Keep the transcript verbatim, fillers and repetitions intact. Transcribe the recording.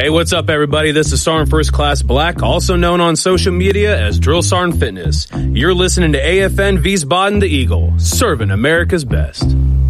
Hey, what's up, everybody? This is Sergeant First Class Black, also known on social media as Drill Sergeant Fitness. You're listening to A F N Wiesbaden the Eagle, serving America's best.